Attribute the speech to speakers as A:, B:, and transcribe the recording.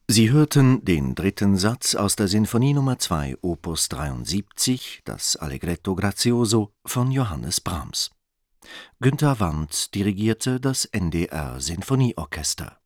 A: Sie hörten den dritten Satz aus der Sinfonie Nr. 2, Opus 73, das Allegretto grazioso von Johannes Brahms. Günter Wandt dirigierte das NDR Sinfonieorchester.